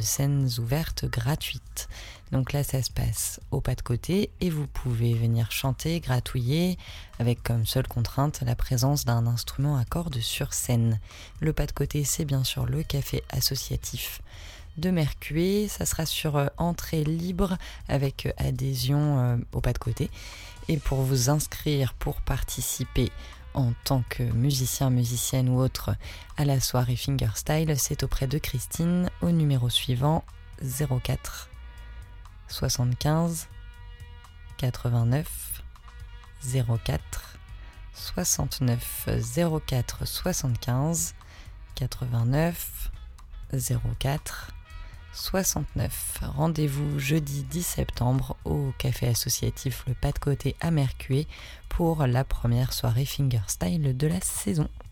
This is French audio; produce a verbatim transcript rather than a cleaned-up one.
de scènes ouvertes gratuites. Donc là, ça se passe au pas de côté et vous pouvez venir chanter, gratouiller, avec comme seule contrainte la présence d'un instrument à cordes sur scène. Le pas de côté, c'est bien sûr le café associatif de Mercué. Ça sera sur euh, entrée libre avec euh, adhésion euh, au pas de côté. Et pour vous inscrire, pour participer en tant que musicien, musicienne ou autre à la soirée Fingerstyle, c'est auprès de Christine au numéro suivant zéro quatre soixante-quinze quatre-vingt-neuf zéro quatre soixante-neuf zéro quatre soixante-quinze quatre-vingt-neuf zéro quatre soixante-neuf. Rendez-vous jeudi dix septembre au café associatif Le Pas de Côté à Mercué pour la première soirée Fingerstyle de la saison.